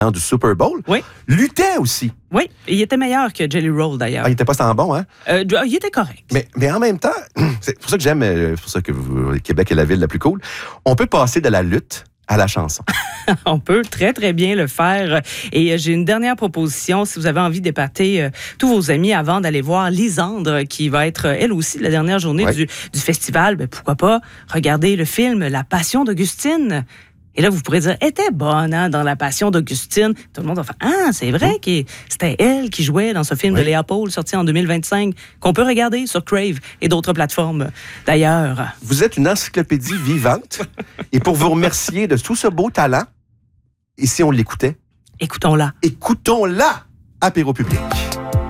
du Super Bowl, Oui. luttait aussi. Oui, il était meilleur que Jelly Roll, d'ailleurs. Ah, il était pas tant bon, hein? Il était correct. Mais en même temps, c'est pour ça que j'aime, c'est pour ça que Québec est la ville la plus cool, on peut passer de la lutte à la chanson. On peut très, très bien le faire. Et j'ai une dernière proposition. Si vous avez envie d'épater tous vos amis avant d'aller voir Lisandre, qui va être, elle aussi, la dernière journée du festival, ben, pourquoi pas regarder le film La Passion d'Augustine. Et là, vous pourrez dire, elle était bonne, hein, dans La Passion d'Augustine. Tout le monde va faire, ah, c'est vrai que c'était elle qui jouait dans ce film de Léa Paul, sorti en 2025, qu'on peut regarder sur Crave et d'autres plateformes, d'ailleurs. Vous êtes une encyclopédie vivante. Et pour vous remercier de tout ce beau talent, et si on l'écoutait? Écoutons-la. Écoutons-la! Apéro public.